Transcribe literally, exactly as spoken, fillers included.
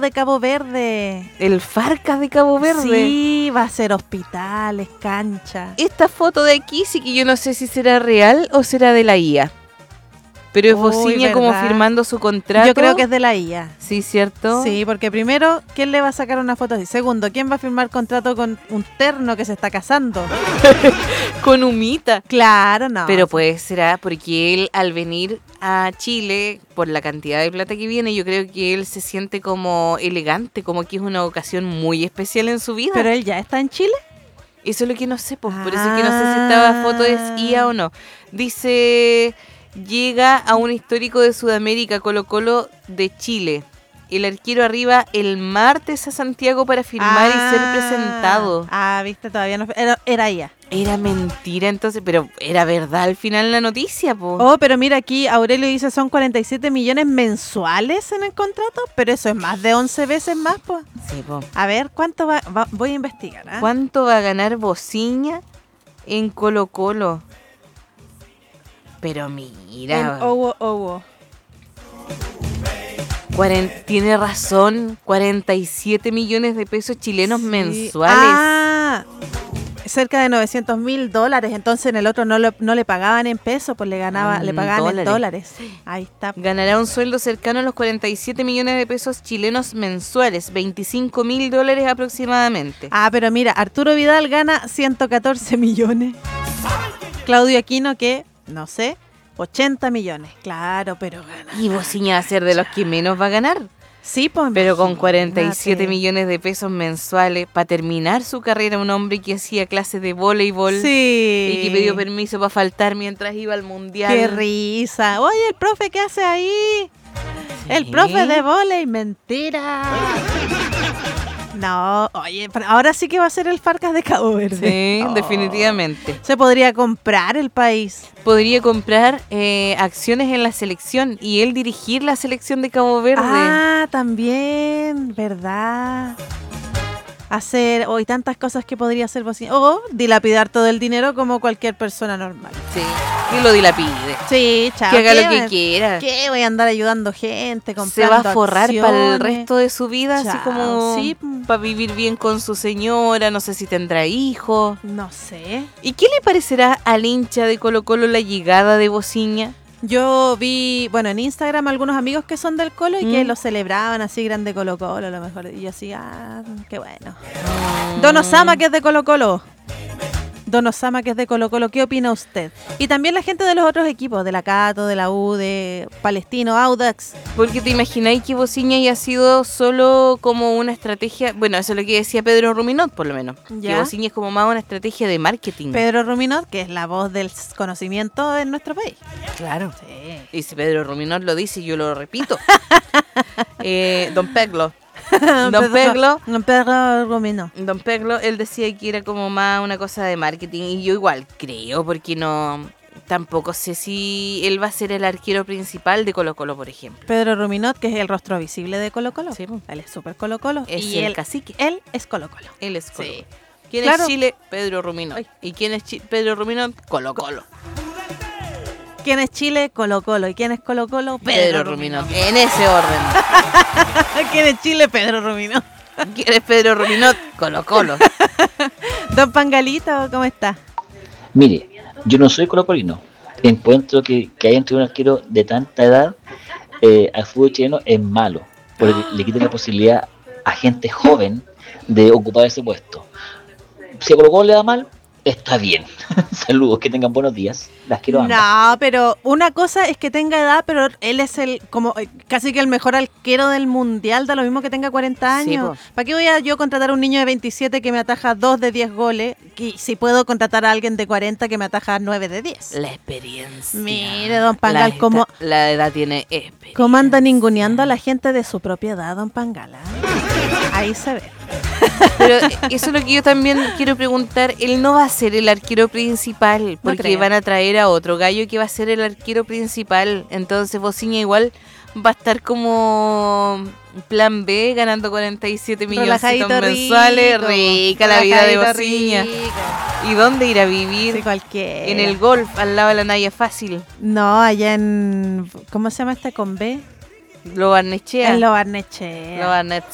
de Cabo Verde. El Farcas de Cabo Verde. Sí, va a ser hospitales, canchas. Esta foto de aquí sí que yo no sé si será real o será de la I A. Pero es Uy, Bociña como ¿verdad? firmando su contrato. Yo creo que es de la I A. Sí, ¿cierto? Sí, porque primero, ¿quién le va a sacar una foto así? Segundo, ¿quién va a firmar contrato con un terno que se está casando? Con humita. Claro, no. Pero pues será porque él al venir a Chile, por la cantidad de plata que viene, yo creo que él se siente como elegante, como que es una ocasión muy especial en su vida. ¿Pero él ya está en Chile? Eso es lo que no sé, pues, por eso es que no sé si esta foto es I A o no. Dice, llega a un histórico de Sudamérica, Colo-Colo de Chile. El arquero arriba el martes a Santiago para firmar Ah, y ser presentado. Ah, viste, todavía no. Era, era I A. Era mentira entonces, pero era verdad al final la noticia, po. Oh, pero mira aquí, Aurelio dice son cuarenta y siete millones mensuales en el contrato, pero eso es más de once veces más, pues. Sí, po. A ver, ¿cuánto va? va- voy a investigar. ¿Ah? ¿Cuánto va a ganar Bociña en Colo-Colo? Pero En mira, Owo Owo. cuaren- tiene razón, cuarenta y siete millones de pesos chilenos Sí. mensuales. Ah, cerca de novecientos mil dólares. Entonces en el otro no, lo- no le pagaban en pesos, pues le ganaba, En le pagaban en dólares. dólares. Ahí está. Ganará un sueldo cercano a los cuarenta y siete millones de pesos chilenos mensuales, veinticinco mil dólares aproximadamente. Ah, pero mira, Arturo Vidal gana ciento catorce millones. Claudio Aquino que, no sé, ochenta millones. Claro, pero gana. Y Bociña va a ser de los que menos va a ganar. Sí, pues. Pero con cuarenta y siete imagínate. millones de pesos mensuales para terminar su carrera, un hombre que hacía clases de voleibol Sí. y que pidió permiso para faltar mientras iba al mundial. Qué risa. Oye, el profe, ¿qué hace ahí? El Sí. profe de volei, mentira. No, oye, pero ahora sí que va a ser el Farcas de Cabo Verde. Sí, Oh. definitivamente. Se podría comprar el país. Podría comprar eh, acciones en la selección y él dirigir la selección de Cabo Verde. Ah, también, ¿verdad? Hacer hoy tantas cosas que podría hacer Bociña. O dilapidar todo el dinero como cualquier persona normal. Sí, que lo dilapide. Sí, chao. Que haga ¿qué lo que voy- quiera. ¿Qué voy a andar ayudando gente? Se Comprando va a forrar para el acciones? resto de su vida, así Chao, como sí. para vivir bien con su señora, no sé si tendrá hijos. No sé. ¿Y qué le parecerá al hincha de Colo Colo la llegada de Bociña? Yo vi, bueno, en Instagram algunos amigos que son del Colo y que Mm. lo celebraban así grande Colo Colo, a lo mejor. Y yo así, ah, qué bueno. Don Osama, que es de Colo Colo. Don Osama, que es de Colo Colo, ¿qué opina usted? Y también la gente de los otros equipos, de la Cato, de la U, de Palestino, Audax. Porque te imagináis que Bociña haya sido solo como una estrategia, bueno, eso es lo que decía Pedro Ruminot, por lo menos. Que Ya. Bociña es como más una estrategia de marketing. Pedro Ruminot, que es la voz del conocimiento en nuestro país. Claro. Sí. Y si Pedro Ruminot lo dice, yo lo repito. eh, don Peglo. Don Peglo. Don Pedro Ruminot. Don Peglo, él decía que era como más una cosa de marketing. Y yo igual creo, porque no... Tampoco sé si él va a ser el arquero principal de Colo Colo, por ejemplo. Pedro Ruminot, que es el rostro visible de Colo Colo. Sí, po. Él es súper Colo Colo. Es y el él, cacique. él es Colo Colo. Él es Colo Sí. Colo. ¿Quién Claro. es Chile? Pedro Ruminot. ¿Y quién es Chi- Pedro Ruminot? Colo Colo. ¿Quién es Chile? Colo Colo. ¿Y quién es Colo Colo? Pedro Ruminot. En ese orden. ¿Quién es Chile? Pedro Ruminot. ¿Quién es Pedro Ruminot? Colo Colo. Don Pangalito, ¿cómo está? Mire, yo no soy colocolino. Encuentro que, que haya entre un arquero de tanta edad eh, al fútbol chileno es malo, porque le quita la posibilidad a gente joven de ocupar ese puesto. Si a Colo Colo le da mal, está bien. Saludos, que tengan buenos días. Las quiero ambas. No, pero una cosa es que tenga edad, pero él es el como eh, casi que el mejor arquero del mundial, da lo mismo que tenga cuarenta Sí, años. po. ¿Para qué voy a yo contratar a un niño de veintisiete que me ataja dos de diez goles? Que si puedo contratar a alguien de cuarenta que me ataja nueve de diez. La experiencia. Mire, don Pangal, la cómo- esta- La edad tiene experiencia. ¿Cómo anda ninguneando a la gente de su propiedad, don Pangala? Ahí se ve. Pero eso es lo que yo también quiero preguntar. Él no va a ser el arquero principal, porque creo. van a traer a otro gallo que va a ser el arquero principal. Entonces Bociña igual va a estar como plan B, ganando cuarenta y siete millones Relajadito mensuales. rico, Rica la vida de relajadito Bociña. rico. ¿Y dónde ir a vivir? Sí, cualquiera. En el golf, al lado de la Naya Fácil. No, allá en... ¿Cómo se llama este con B? Lo Barnechea. En Lo Barnechea. Lo Barnechea.